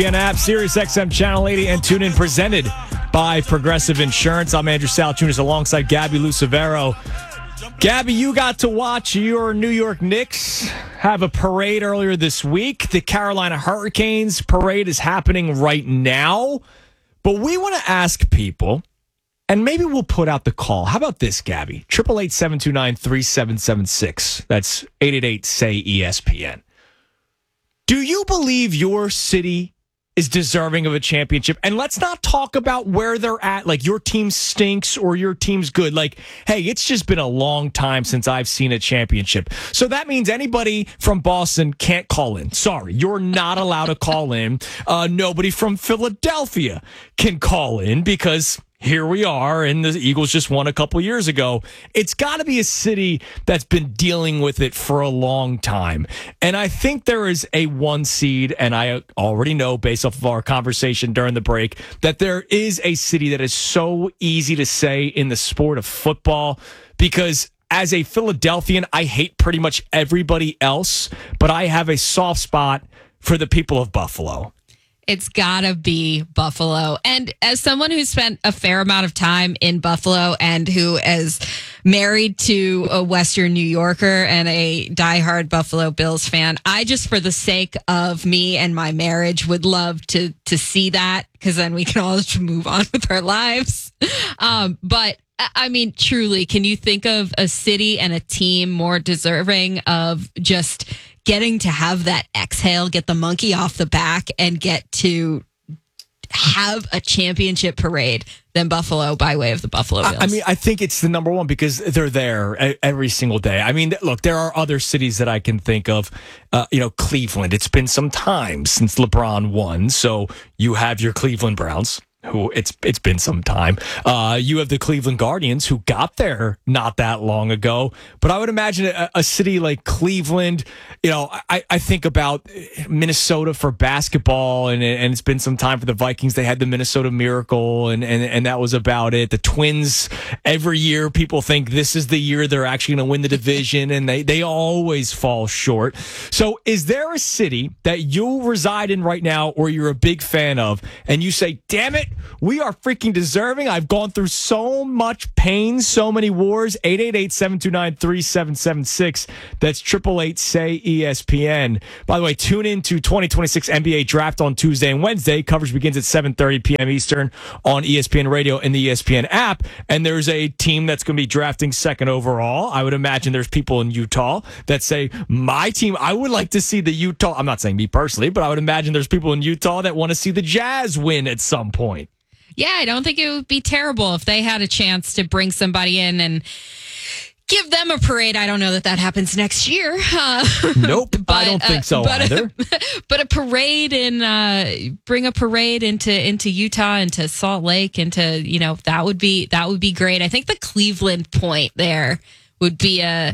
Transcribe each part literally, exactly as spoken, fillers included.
An app, Sirius X M Channel eighty, and tune in, presented by Progressive Insurance. I'm Andrew Saltunis alongside Gabby Lucevero. Gabby, you got to watch your New York Knicks have a parade earlier this week. The Carolina Hurricanes parade is happening right now. But we want to ask people, and maybe we'll put out the call. How about this, Gabby? eight eight eight, seven two nine, three seven seven six. That's eight eight eight, S A Y, E S P N. Do you believe your city is deserving of a championship? And let's not talk about where they're at, like your team stinks or your team's good. Like, hey, it's just been a long time since I've seen a championship. So that means anybody from Boston can't call in. Sorry, you're not allowed to call in. Uh, nobody from Philadelphia can call in because here we are, and the Eagles just won a couple years ago. It's got to be a city that's been dealing with it for a long time. And I think there is a one seed, and I already know based off of our conversation during the break that there is a city that is so easy to say in the sport of football, because as a Philadelphian, I hate pretty much everybody else, but I have a soft spot for the people of Buffalo. It's gotta be Buffalo. And as someone who spent a fair amount of time in Buffalo and who is married to a Western New Yorker and a diehard Buffalo Bills fan, I just, for the sake of me and my marriage, would love to to see that, because then we can all just move on with our lives. Um, but I mean, truly, can you think of a city and a team more deserving of just getting to have that exhale, get the monkey off the back, and get to have a championship parade than Buffalo by way of the Buffalo Bills? I mean, I think it's the number one because they're there every single day. I mean, look, there are other cities that I can think of. Uh, you know, Cleveland. It's been some time since LeBron won, so you have your Cleveland Browns, who it's it's been some time. Uh, you have the Cleveland Guardians, who got there not that long ago. But I would imagine a, a city like Cleveland, you know, I, I think about Minnesota for basketball, and, and it's been some time for the Vikings. They had the Minnesota Miracle, and, and, and that was about it. The Twins, every year people think this is the year they're actually going to win the division, and they, they always fall short. So is there a city that you reside in right now or you're a big fan of, and you say, damn it, we are freaking deserving? I've gone through so much pain, so many wars. eight eight eight, seven two nine, three seven seven six. That's eight eight eight, S A Y, E S P N. By the way, tune in to twenty twenty-six N B A Draft on Tuesday and Wednesday. Coverage begins at seven thirty p.m. Eastern on E S P N Radio and the E S P N app. And there's a team that's going to be drafting second overall. I would imagine there's people in Utah that say, my team, I would like to see the Utah. I'm not saying me personally, but I would imagine there's people in Utah that want to see the Jazz win at some point. Yeah, I don't think it would be terrible if they had a chance to bring somebody in and give them a parade. I don't know that that happens next year. Uh, nope, but, I don't think so uh, but either. A, but a parade in, uh, bring a parade into into Utah, into Salt Lake, into, you know, that would be that would be great. I think the Cleveland point there would be a.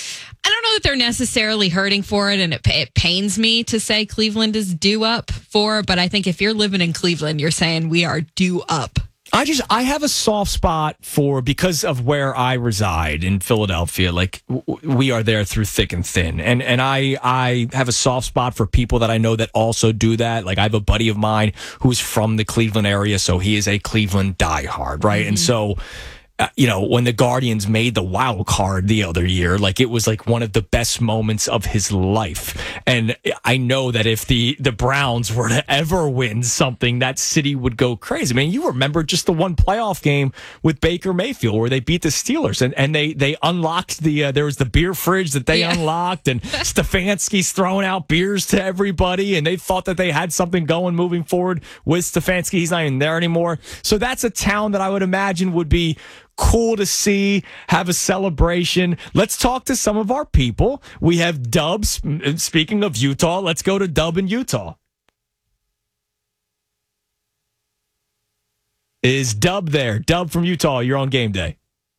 I don't know that they're necessarily hurting for it, and it, it pains me to say Cleveland is due up for it, but I think if you're living in Cleveland, you're saying we are due up. I just, I have a soft spot for, because of where I reside in Philadelphia, like w- we are there through thick and thin. And, and I, I have a soft spot for people that I know that also do that. Like I have a buddy of mine who's from the Cleveland area, so he is a Cleveland diehard, right? Mm-hmm. And so, Uh, you know, when the Guardians made the wild card the other year, like it was like one of the best moments of his life. And I know that if the, the Browns were to ever win something, that city would go crazy. I mean, you remember just the one playoff game with Baker Mayfield where they beat the Steelers, and, and they, they unlocked the, uh, there was the beer fridge that they yeah. unlocked, and Stefanski's throwing out beers to everybody, and they thought that they had something going moving forward with Stefanski. He's not even there anymore. So that's a town that I would imagine would be cool to see, have a celebration. Let's talk to some of our people. We have Dub. Speaking of Utah, let's go to Dub in Utah. Is Dub there? Dub from Utah, you're on game day.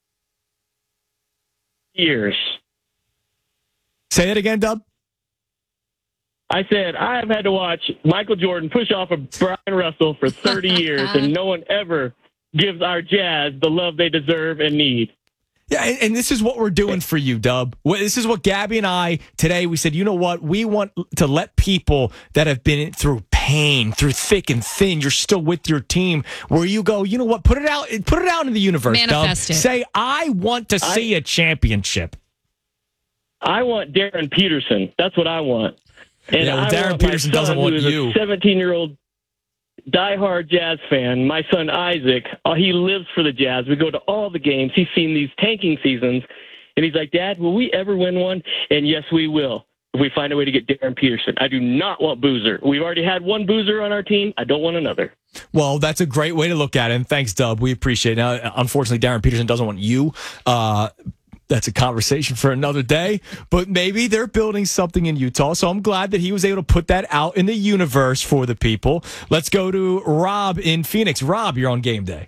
Years. Say it again, Dub. I said, I have had to watch Michael Jordan push off of Brian Russell for thirty years, and no one ever gives our Jazz the love they deserve and need. Yeah, and, and this is what we're doing for you, Dub. This is what Gabby and I today, we said, you know what? We want to let people that have been through pain, through thick and thin, you're still with your team, where you go, you know what? Put it out, put it out in the universe, Manifest Dub. it. Say, I want to I, see a championship. I want Darren Peterson. That's what I want. And yeah, well, I Darren want Peterson my son, doesn't want who is you. a seventeen-year-old diehard Jazz fan. My son Isaac, uh, he lives for the Jazz. We go to all the games. He's seen these tanking seasons, and he's like, Dad, will we ever win one? And yes, we will. If we find a way to get Darren Peterson. I do not want Boozer. We've already had one Boozer on our team. I don't want another. Well, that's a great way to look at it. And thanks, Dub. We appreciate it. Now, unfortunately, Darren Peterson doesn't want you. Uh, that's a conversation for another day. But maybe they're building something in Utah. So I'm glad that he was able to put that out in the universe for the people. Let's go to Rob in Phoenix. Rob, you're on game day.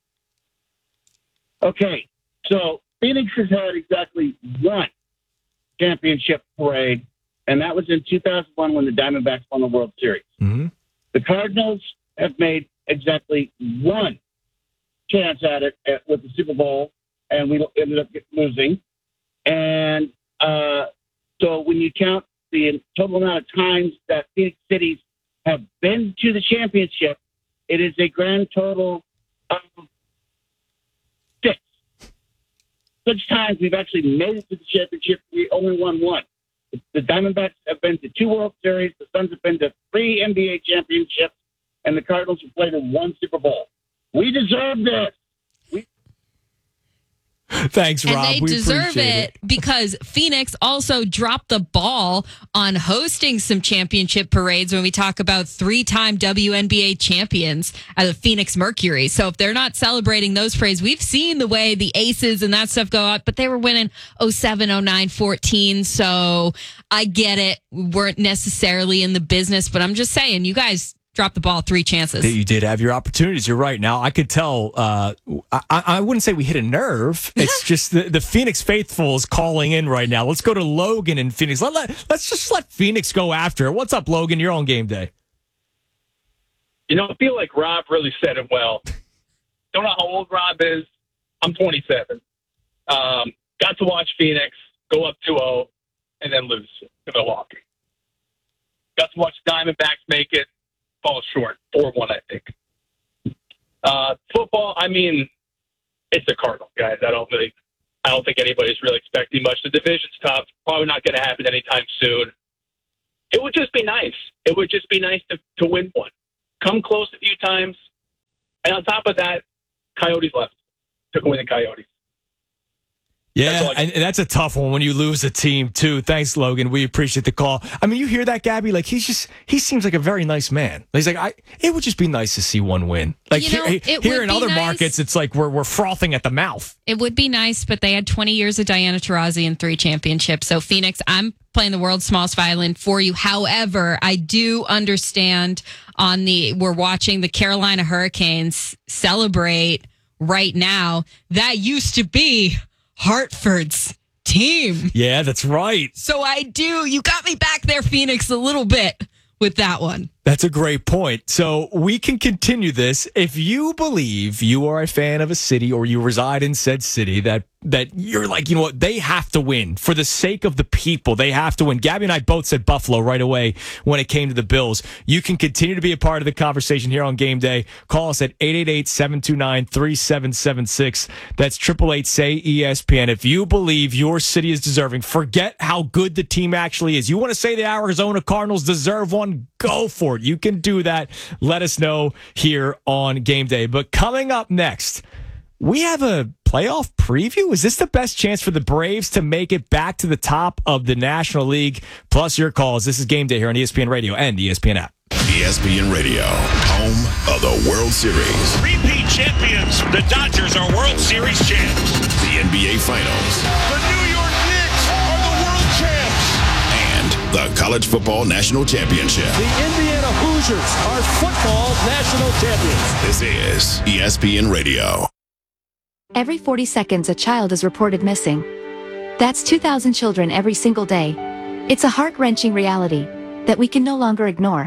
Okay, so Phoenix has had exactly one championship parade, and that was in two thousand one when the Diamondbacks won the World Series. Mm-hmm. The Cardinals have made exactly one chance at it at, with the Super Bowl, and we ended up losing. And uh, so when you count the total amount of times that Phoenix cities have been to the championship, it is a grand total of six. Such times we've actually made it to the championship, we only won one. The Diamondbacks have been to two World Series, the Suns have been to three N B A championships, and the Cardinals have played in one Super Bowl. We deserve this. Thanks, Rob. And they we deserve appreciate it, it because Phoenix also dropped the ball on hosting some championship parades when we talk about three-time W N B A champions at the Phoenix Mercury. So if they're not celebrating those parades, we've seen the way the Aces and that stuff go out, but they were winning oh seven, oh nine, fourteen. So I get it. We weren't necessarily in the business, but I'm just saying, you guys dropped the ball three chances. You did have your opportunities. You're right. Now, I could tell, uh, I, I wouldn't say we hit a nerve. It's just the, the Phoenix faithful is calling in right now. Let's go to Logan in Phoenix. Let, let, let's just let Phoenix go after it. What's up, Logan? You're on game day. You know, I feel like Rob really said it well. Don't know how old Rob is. I'm twenty-seven. Um, got to watch Phoenix go up two oh and then lose to Milwaukee. Got to watch Diamondbacks make it. Fall short, four one, I think. Uh, football, I mean, it's the Cardinals, guys. I don't really, I don't think anybody's really expecting much. The division's tough. Probably not going to happen anytime soon. It would just be nice. It would just be nice to, to win one. Come close a few times. And on top of that, Coyotes left. Took away the Coyotes. Yeah, and that's a tough one when you lose a team, too. Thanks, Logan. We appreciate the call. I mean, you hear that, Gabby? Like, he's just, he seems like a very nice man. He's like, I, it would just be nice to see one win. Like, You know, here, it here would in be other nice. markets, it's like we're, we're frothing at the mouth. It would be nice, but they had twenty years of Diana Taurasi and three championships. So, Phoenix, I'm playing the world's smallest violin for you. However, I do understand on the, we're watching the Carolina Hurricanes celebrate right now. That used to be Hartford's team. Yeah, that's right. So I do, you got me back there, Phoenix, a little bit with that one. That's a great point. So we can continue this. If you believe you are a fan of a city or you reside in said city, that that you're like, you know what, they have to win. For the sake of the people, they have to win. Gabby and I both said Buffalo right away when it came to the Bills. You can continue to be a part of the conversation here on Game Day. Call us at eight eight eight, seven two nine, three seven seven six. That's eight eight eight, say E S P N. If you believe your city is deserving, forget how good the team actually is. You want to say the Arizona Cardinals deserve one? Go for it. You can do that. Let us know here on Game Day. But coming up next, we have a playoff preview. Is this the best chance for the Braves to make it back to the top of the National League? Plus your calls. This is Game Day here on E S P N Radio and E S P N app. E S P N Radio, home of the World Series. Repeat champions. The Dodgers are World Series champs. The N B A Finals. The New York Knicks are the world champs. And the College Football National Championship. The Indiana Hoosiers are football national champions. This is E S P N Radio. Every forty seconds, a child is reported missing. That's two thousand children every single day. It's a heart-wrenching reality that we can no longer ignore.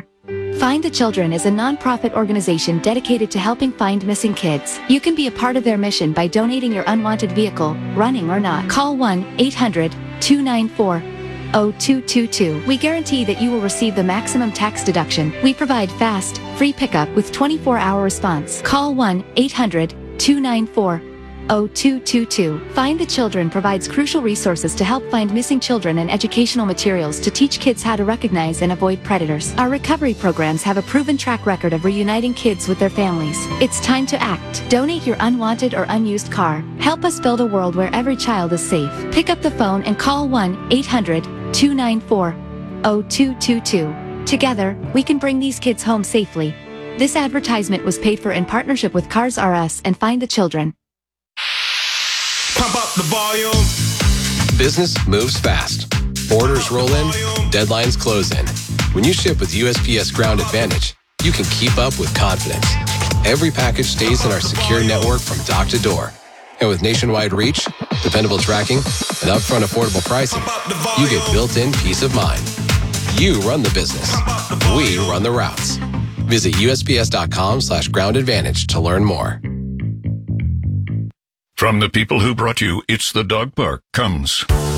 Find the Children is a nonprofit organization dedicated to helping find missing kids. You can be a part of their mission by donating your unwanted vehicle, running or not. Call one eight hundred two nine four oh two two two. We guarantee that you will receive the maximum tax deduction. We provide fast, free pickup with twenty-four hour response. Call one eight hundred two nine four oh two two two. Find the Children provides crucial resources to help find missing children and educational materials to teach kids how to recognize and avoid predators. Our recovery programs have a proven track record of reuniting kids with their families. It's time to act. Donate your unwanted or unused car. Help us build a world where every child is safe. Pick up the phone and call one eight hundred two nine four oh two two two. Together, we can bring these kids home safely. This advertisement was paid for in partnership with Cars R Us and Find the Children. Pump up the volume. Business moves fast. Orders roll in, deadlines close in. When you ship with U S P S Ground Advantage, you can keep up with confidence. Every package stays in our secure network from dock to door. And with nationwide reach, dependable tracking, and upfront affordable pricing, you get built-in peace of mind. You run the business. We run the routes. Visit usps.com slash ground advantage to learn more. From the people who brought you It's the Dog Park comes